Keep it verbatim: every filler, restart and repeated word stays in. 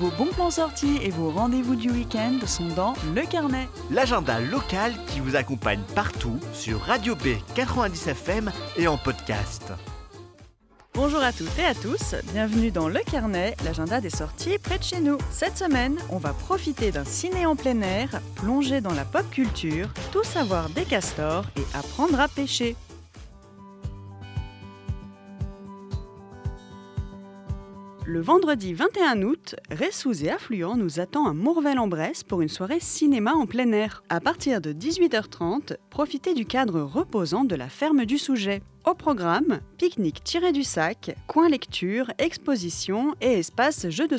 Vos bons plans sortis et vos rendez-vous du week-end sont dans Le Carnet. L'agenda local qui vous accompagne partout sur Radio B quatre-vingt-dix F M et en podcast. Bonjour à toutes et à tous, bienvenue dans Le Carnet, l'agenda des sorties près de chez nous. Cette semaine, on va profiter d'un ciné en plein air, plonger dans la pop culture, tout savoir des castors et apprendre à pêcher. Le vendredi vingt et un août, Ressous et Affluent nous attend à Mourvel-en-Bresse pour une soirée cinéma en plein air. À partir de dix-huit heures trente, profitez du cadre reposant de la ferme du Souget. Au programme, pique-nique tiré du sac, coin lecture, exposition et espace jeux de